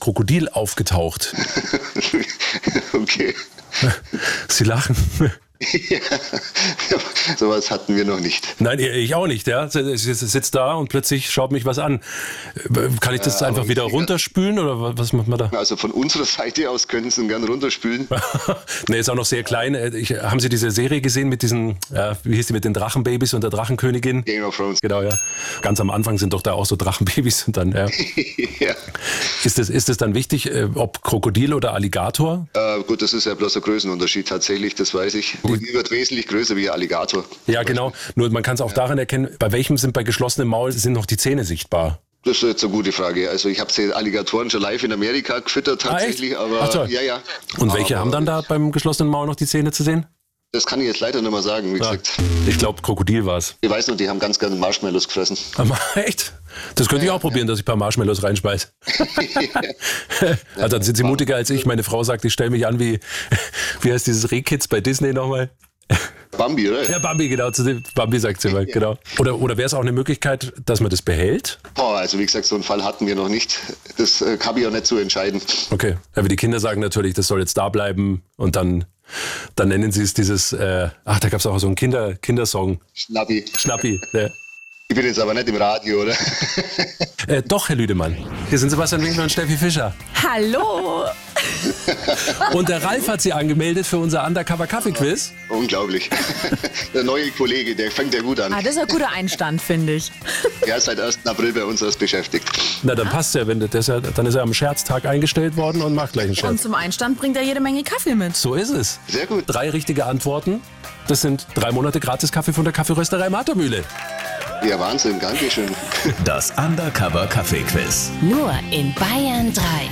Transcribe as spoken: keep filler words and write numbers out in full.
Krokodil aufgetaucht. Okay. Sie lachen. Ja, sowas hatten wir noch nicht. Nein, ich auch nicht. Ja. Ich sitze da und plötzlich schaut mich was an. Kann ich das ja, einfach wieder runterspülen oder was macht man da? Also von unserer Seite aus können Sie ihn gerne runterspülen. Ne, ist auch noch sehr klein. Ich, haben Sie diese Serie gesehen mit diesen, ja, wie hieß die, mit den Drachenbabys und der Drachenkönigin? Game of Thrones. Genau, ja. Ganz am Anfang sind doch da auch so Drachenbabys und dann, ja. Ja. Ist es ist das dann wichtig, ob Krokodil oder Alligator? Äh, gut, das ist ja bloß ein Größenunterschied tatsächlich, das weiß ich. Die wird wesentlich größer wie ein Alligator. Ja, genau. Nur man kann es auch ja. daran erkennen, bei welchem sind bei geschlossenem Maul sind noch die Zähne sichtbar. Das ist jetzt eine gute Frage. Also ich habe sie Alligatoren schon live in Amerika gefüttert tatsächlich, ah, aber Ach, toll. ja, ja. Und welche aber haben dann da beim geschlossenen Maul noch die Zähne zu sehen? Das kann ich jetzt leider nicht mehr sagen, wie ja. gesagt. Ich glaube, Krokodil war es. Ich weiß noch, die haben ganz gerne Marshmallows gefressen. Aber echt? Das könnte ja, ich auch probieren, ja. dass ich ein paar Marshmallows reinspeise. Also dann sind sie mutiger als ich. Meine Frau sagt, ich stelle mich an wie, wie heißt dieses Rehkitz bei Disney nochmal? Bambi, oder? Ja, Bambi, genau. Bambi sagt sie mal, genau. Oder, oder wäre es auch eine Möglichkeit, dass man das behält? Boah, also wie gesagt, so einen Fall hatten wir noch nicht. Das äh, kann ich auch nicht so entscheiden. Okay, aber die Kinder sagen natürlich, das soll jetzt da bleiben und dann, dann nennen sie es dieses, äh, ach, da gab es auch so einen Kinder, Kindersong. Schnappi. Schnappi, ja. Ich bin jetzt aber nicht im Radio, oder? Äh, doch, Herr Lüdemann. Hier sind Sebastian Winkler und Steffi Fischer. Hallo! Und der Ralf hat sie angemeldet für unser Undercover-Kaffee-Quiz. Ja, unglaublich. Der neue Kollege, der fängt ja gut an. Ah, das ist ein guter Einstand, finde ich. Er ist seit ersten April bei uns erst beschäftigt. Na, dann passt ja, wenn der ist ja, dann ist er am Scherztag eingestellt worden und macht gleich einen Scherz. Und zum Einstand bringt er jede Menge Kaffee mit. So ist es. Sehr gut. Drei richtige Antworten. Das sind drei Monate gratis Kaffee von der Kaffeerösterei Martermühle. Ja, Wahnsinn, danke schön. Das Undercover Kaffee Quiz. Nur in Bayern drei.